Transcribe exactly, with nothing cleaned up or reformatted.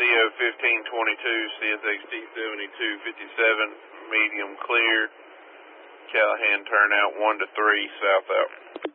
O fifteen twenty-two, C S X T seventy-two fifty-seven, medium clear. Callahan turnout one to three, south out.